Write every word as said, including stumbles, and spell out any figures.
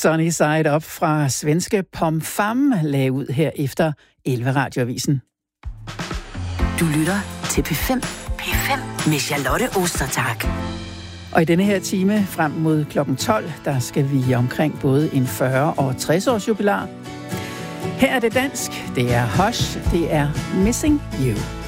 Sunny Side Up fra svenske Pom Fam lagde ud her efter elleve radioavisen. Du lytter til P fem. P fem med Charlotte Ostertag. Og i denne her time frem mod klokken tolv, der skal vi omkring både en fyrre- og tres års jubilar. Her er det dansk, det er Hush, det er Missing You.